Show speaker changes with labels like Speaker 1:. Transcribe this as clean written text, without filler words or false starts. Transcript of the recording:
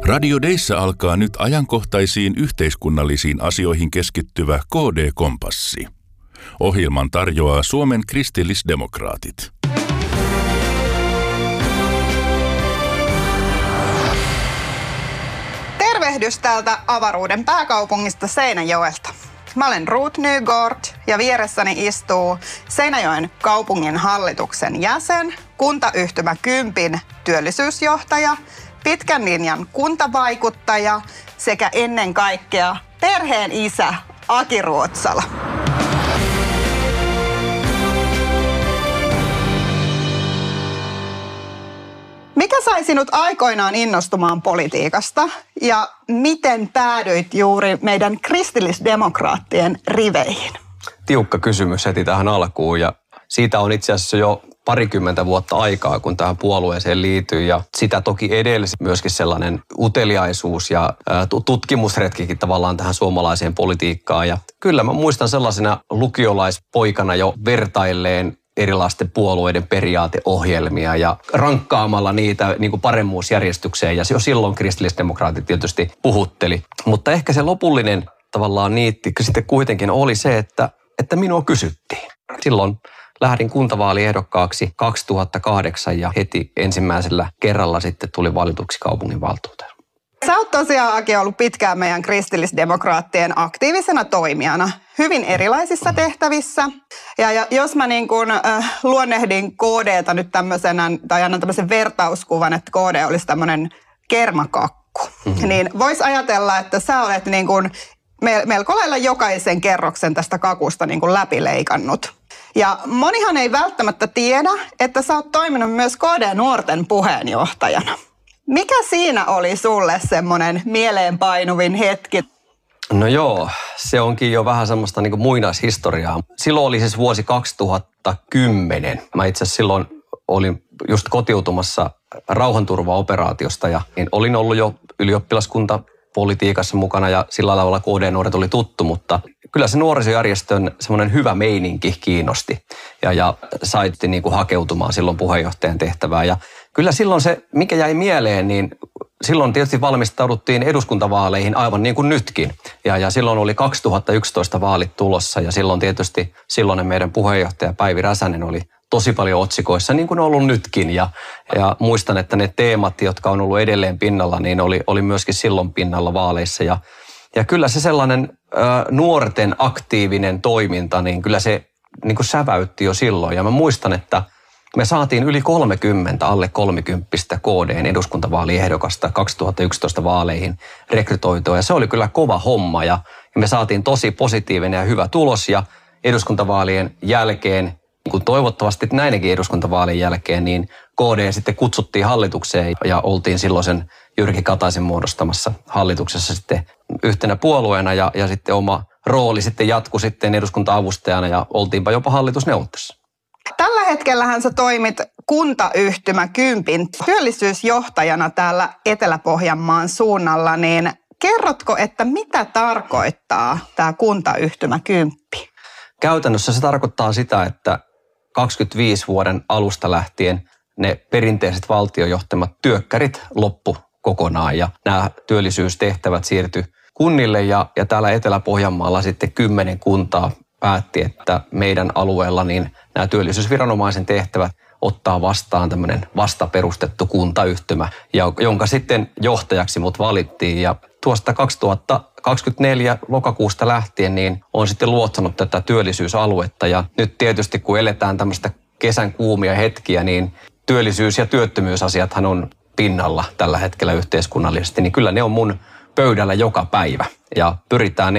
Speaker 1: Radio Dayssä alkaa nyt ajankohtaisiin yhteiskunnallisiin asioihin keskittyvä KD-kompassi. Ohjelman tarjoaa Suomen kristillisdemokraatit.
Speaker 2: Tervehdys täältä avaruuden pääkaupungista Seinäjoelta. Mä olen Ruth Nygård ja vieressäni istuu Seinäjoen kaupungin hallituksen jäsen, kuntayhtymä Kympin työllisyysjohtaja, pitkän linjan kuntavaikuttaja sekä ennen kaikkea perheen isä Aki Ruotsala. Mikä sai sinut aikoinaan innostumaan politiikasta ja miten päädyit juuri meidän kristillisdemokraattien riveihin?
Speaker 3: Tiukka kysymys heti tähän alkuun ja siitä on itse asiassa jo parikymmentä vuotta aikaa, kun tähän puolueeseen liityin ja sitä toki edelsi myöskin sellainen uteliaisuus ja tutkimusretkikin tavallaan tähän suomalaiseen politiikkaan. Ja kyllä mä muistan sellaisena lukiolaispoikana jo vertailleen erilaisten puolueiden periaateohjelmia ja rankkaamalla niitä niin kuin paremmuusjärjestykseen ja jo silloin kristillisdemokraatit tietysti puhutteli. Mutta ehkä se lopullinen tavallaan niitti sitten kuitenkin oli se, että minua kysyttiin. Silloin lähdin kuntavaaliehdokkaaksi 2008 ja heti ensimmäisellä kerralla sitten tuli valituksi kaupunginvaltuuteen.
Speaker 2: Sä oot tosiaan, Aki, ollut pitkään meidän kristillisdemokraattien aktiivisena toimijana hyvin erilaisissa tehtävissä. Ja jos mä niin kun, luonnehdin KD:ta nyt tämmöisenä, tai annan tämmöisen vertauskuvan, että KD olisi tämmöinen kermakakku, niin vois ajatella, että sä olet niin kun melko lailla jokaisen kerroksen tästä kakusta niin kun läpileikannut. Ja monihan ei välttämättä tiedä, että sä oot toiminut myös KD-nuorten puheenjohtajana. Mikä siinä oli sulle semmoinen mieleenpainuvin hetki?
Speaker 3: No joo, se onkin jo vähän semmoista niin kuin muinaishistoriaa. Silloin oli siis vuosi 2010. Mä itse asiassa silloin olin just kotiutumassa rauhanturvaoperaatiosta ja olin ollut jo ylioppilaskuntapolitiikassa mukana ja sillä tavalla KD-nuoret oli tuttu, mutta kyllä se nuorisojärjestön semmoinen hyvä meininki kiinnosti ja saitti niin kuin hakeutumaan silloin puheenjohtajan tehtävään. Ja kyllä silloin se, mikä jäi mieleen, niin silloin tietysti valmistauduttiin eduskuntavaaleihin aivan niin kuin nytkin. Ja silloin oli 2011 vaalit tulossa ja silloin tietysti silloinen meidän puheenjohtaja Päivi Räsänen oli tosi paljon otsikoissa, niin kuin on ollut nytkin. Ja muistan, että ne teemat, jotka on ollut edelleen pinnalla, niin oli myöskin silloin pinnalla vaaleissa. Ja kyllä se sellainen nuorten aktiivinen toiminta, niin kyllä se niin kuin säväytti jo silloin. Ja mä muistan, että me saatiin yli 30 alle 30 KD:n eduskuntavaaliehdokasta 2011 vaaleihin rekrytoitua. Ja se oli kyllä kova homma ja me saatiin tosi positiivinen ja hyvä tulos. Ja eduskuntavaalien jälkeen, kun toivottavasti näidenkin eduskuntavaalien jälkeen, niin KD sitten kutsuttiin hallitukseen ja oltiin silloisen Jyrki Kataisen muodostamassa hallituksessa sitten yhtenä puolueena ja sitten oma rooli sitten jatkui sitten eduskunta-avustajana ja oltiinpa jopa hallitusneuvottelussa.
Speaker 2: Tällä hetkellähän sä toimit kuntayhtymä Kympin työllisyysjohtajana täällä Etelä-Pohjanmaan suunnalla, niin kerrotko, että mitä tarkoittaa tämä kuntayhtymä Kymppi?
Speaker 3: Käytännössä se tarkoittaa sitä, että 25 vuoden alusta lähtien ne perinteiset valtiojohtamat työkkärit loppu kokonaan ja nämä työllisyystehtävät siirtyi kunnille ja täällä Etelä-Pohjanmaalla sitten 10 kuntaa päätti, että meidän alueella niin nämä työllisyysviranomaisen tehtävät ottaa vastaan tämmöinen vastaperustettu kuntayhtymä, jonka sitten johtajaksi mut valittiin. Ja tuosta 2024 lokakuusta lähtien niin on sitten luotsanut tätä työllisyysaluetta. Ja nyt tietysti kun eletään tämmöistä kesän kuumia hetkiä, niin työllisyys- ja työttömyysasiathan on pinnalla tällä hetkellä yhteiskunnallisesti. Niin kyllä ne on mun pöydällä joka päivä ja pyritään